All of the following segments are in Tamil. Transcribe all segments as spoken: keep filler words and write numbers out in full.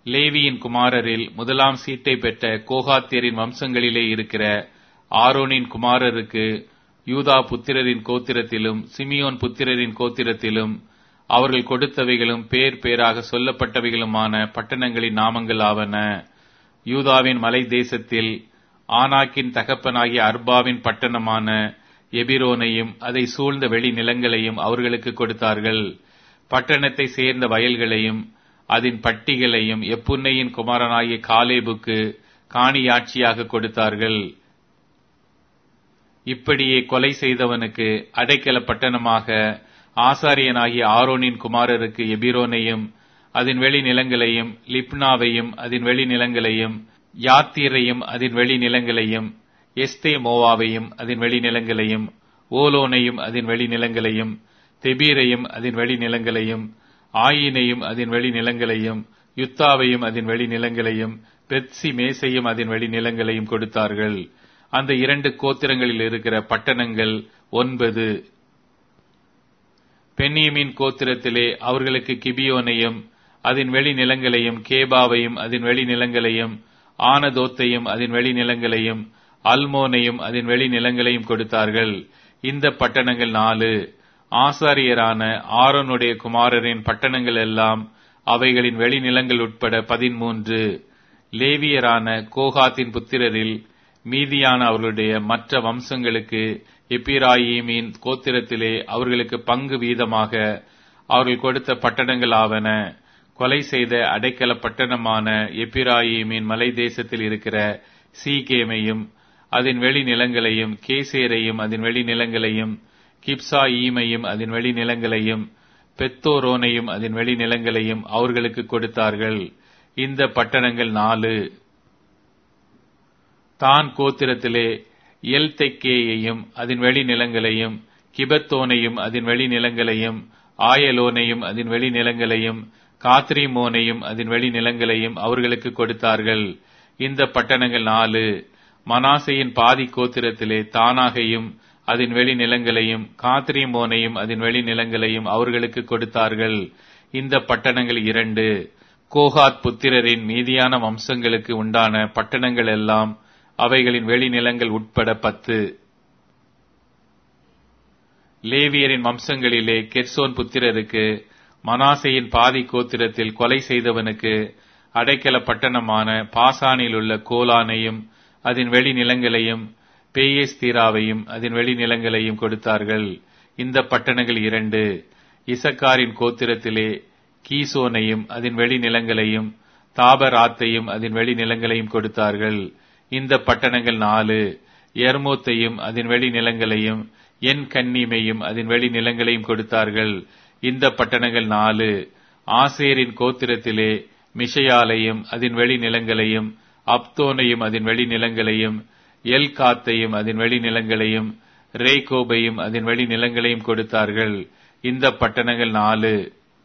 லேவியின் குமாரரில் முதலாம் சீட்டை பெற்ற கோகாத்தியரின் வம்சங்களிலே இருக்கிற ஆரோனின் குமாரருக்கு யூதா புத்திரரின் கோத்திரத்திலும் சிமியோன் புத்திரரின் கோத்திரத்திலும் அவர்கள் கொடுத்தவைகளும் பேர் பேராக சொல்லப்பட்டவைகளுமான பட்டணங்களின் நாமங்கள் ஆவன. யூதாவின் மலை தேசத்தில் ஆனாக்கின் தகப்பனாகிய அர்பாவின் பட்டணமான எபிரோனையும் அதை சூழ்ந்த வெளி நிலங்களையும் அவர்களுக்கு கொடுத்தார்கள். பட்டணத்தை சேர்ந்த வயல்களையும் அதன் பட்டிகளையும் எப்புன்னையின் குமாரனாகிய காலேபுக்கு காணியாட்சியாக கொடுத்தார்கள். இப்படியே கொலை செய்தவனுக்கு அடைக்கல பட்டணமாக ஆசாரியனாகிய ஆரோனின் குமாரருக்கு எபிரோனையும் அதன் வெளி நிலங்களையும் லிப்னாவையும் அதன் வெளி நிலங்களையும் யாத்தீரையும் அதன் வெளி நிலங்களையும் எஸ்தே மோவாவையும் அதன் வெளி நிலங்களையும் ஓலோனையும் அதன் வெளி நிலங்களையும் தெபீரையும் அதன் வெளி நிலங்களையும் ஆயினையும் அதன் வெளி நிலங்களையும் யுத்தாவையும் அதன் வெளி நிலங்களையும் பெத்சி மேசையும் அதன் வெளி நிலங்களையும் கொடுத்தார்கள். அந்த இரண்டு கோத்திரங்களில் இருக்கிற பட்டணங்கள் ஒன்பது. பென்னியமின் கோத்திரத்திலே அவர்களுக்கு கிபியோனையும் அதன் வெளி நிலங்களையும் கேபாவையும் அதன் வெளி நிலங்களையும் ஆனதோத்தையும் அதன் வெளி நிலங்களையும் அல்மோனையும் அதன் வெளி நிலங்களையும் கொடுத்தார்கள். இந்த பட்டணங்கள் நாலு. ஆசாரியரான ஆரோனுடைய குமாரரின் பட்டணங்கள் எல்லாம் அவைகளின் வெளி நிலங்கள் உட்பட பதிமூன்று. லேவியரான கோகாத்தின் புத்திரரில் மீதியான அவர்களுடைய மற்ற வம்சங்களுக்கு எப்பிராயீமின் கோத்திரத்திலே அவர்களுக்கு பங்கு வீதமாக அவர்கள் கொடுத்த பட்டணங்கள் ஆவன. கொலை செய்த அடைக்கல பட்டணமான எப்பிராயீமின் மலை தேசத்தில் இருக்கிற சீகேமையும் அதன் வெளி நிலங்களையும் கேசேரையும் அதன் வெளி நிலங்களையும் கிப்சா ஈமையும் அதன் வெளி நிலங்களையும் பெத்தோரோனையும் அதன் வெளி நிலங்களையும் அவர்களுக்கு கொடுத்தார்கள். இந்த பட்டணங்கள் நாலு. தான் கோத்திரத்திலே எல்தெக்கேயையும் அதன் வெளி நிலங்களையும் கிபத்தோனையும் அதன் வெளி நிலங்களையும் ஆயலோனையும் அதன் வெளி நிலங்களையும் காத்ரிமோனையும் அதன் வெளி நிலங்களையும் அவர்களுக்கு கொடுத்தார்கள். இந்த பட்டணங்கள் நாலு. மனாசையின் பாதி கோத்திரத்திலே தானாகையும் அதன் வெளி நிலங்களையும் காத்ரிமோனையும் அதன் வெளி நிலங்களையும் அவர்களுக்கு கொடுத்தார்கள். இந்த பட்டணங்கள் இரண்டு. கோகாத் புத்திரரின் மீதியான வம்சங்களுக்கு உண்டான பட்டணங்கள் எல்லாம் அவைகளின் வெளி நிலங்கள் உட்பட பத்து. லேவியரின் வம்சங்களிலே கெர்சோன் புத்திரருக்கு மனாசையின் பாதி கோத்திரத்தில் கொலை செய்தவனுக்கு அடைக்கல பட்டணமான பாசானில் உள்ள கோலானையும் அதன் வெளி நிலங்களையும் பேயேஸ்தீராவையும் அதன் வெளி நிலங்களையும் கொடுத்தார்கள். இந்த பட்டணங்கள் இரண்டு. இசக்காரின் கோத்திரத்திலே கீசோனையும் அதன் வெளி நிலங்களையும் தாபராத்தையும் அதன் வெளி நிலங்களையும் கொடுத்தார்கள். இந்த பட்டணங்கள் நாலு. எர்மோத்தையும் அதன் வெளி நிலங்களையும் என் கன்னிமையும் அதன் வெளி நிலங்களையும் கொடுத்தார்கள். இந்த பட்டணங்கள் நாலு. ஆசேரின் கோத்திரத்திலே மிஷையாலையும் அதன் வெளி நிலங்களையும் அப்தோனையும் அதன் வெளி நிலங்களையும் எல்காத்தையும் அதன் வெளி நிலங்களையும் ரேகோபையும் அதன் வெளி நிலங்களையும் கொடுத்தார்கள். இந்த பட்டணங்கள் நாலு.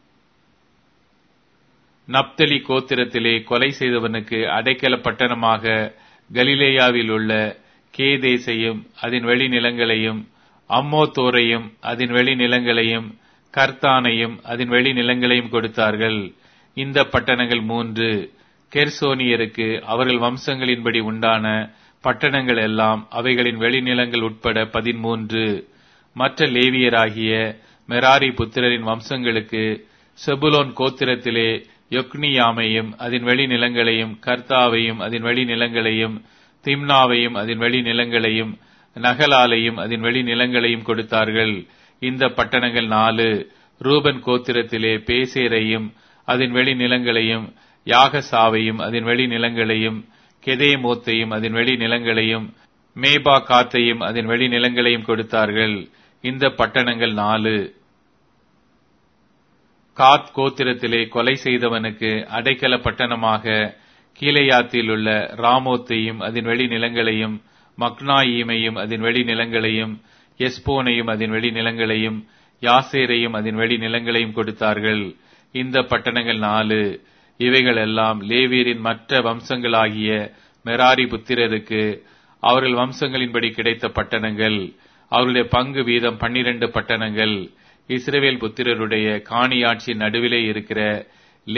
நப்தலி கோத்திரத்திலே கொலை செய்தவனுக்கு அடைக்கல பட்டணமாக கலிலேயாவில் உள்ள கேதேசையும் அதன் வெளி நிலங்களையும் அம்மோத்தோரையும் அதன் வெளி நிலங்களையும் கர்த்தானையும் அதன் வெளி நிலங்களையும் கொடுத்தார்கள். இந்த பட்டணங்கள் மூன்று. கெர்சோனியருக்கு அவர்கள் வம்சங்களின்படி உண்டான பட்டணங்கள் எல்லாம் அவைகளின் வெளிநிலங்கள் உட்பட பதிமூன்று. மற்ற லேவியராகிய மெராரி புத்திரரின் வம்சங்களுக்கு செபுலோன் கோத்திரத்திலே யொக்னியாமையும் அதன் வெளி நிலங்களையும் கர்த்தாவையும் அதன் வெளி நிலங்களையும் திம்னாவையும் அதன் வெளி நிலங்களையும் நகலாலையும் அதன் வெளி நிலங்களையும் கொடுத்தார்கள். இந்த பட்டணங்கள் நாலு. ரூபன் கோத்திரத்திலே பேசேரையும் அதன் வெளி நிலங்களையும் யாகசாவையும் அதன் வெளி நிலங்களையும் கெதேமோத்தையும் அதன் வெளி நிலங்களையும் மேபா காத்தையும் அதன் வெளி நிலங்களையும் கொடுத்தார்கள். இந்த பட்டணங்கள் நாலு. காத் கோத்திரத்திலே கொலை செய்தவனுக்கு அடைக்கல பட்டணமாக கீலேயாத்தில் உள்ள ராமோத்தையும் அதன் வெளி நிலங்களையும் மக்னாயீமையும் அதன் வெளி நிலங்களையும் எஸ்போனையும் அதன் வெளி நிலங்களையும் யாசேரையும் அதன் வெளி நிலங்களையும் கொடுத்தார்கள். இந்த பட்டணங்கள் நாலு. இவைகள் எல்லாம் லேவியரின் மற்ற வம்சங்களாகிய மெராரி புத்திரருக்கு அவர்கள் வம்சங்களின்படி கிடைத்த பட்டணங்கள். அவருடைய பங்கு வீதம் பன்னிரண்டு பட்டணங்கள். இஸ்ரவேல் புத்திரருடைய காணியாட்சியின் நடுவிலே இருக்கிற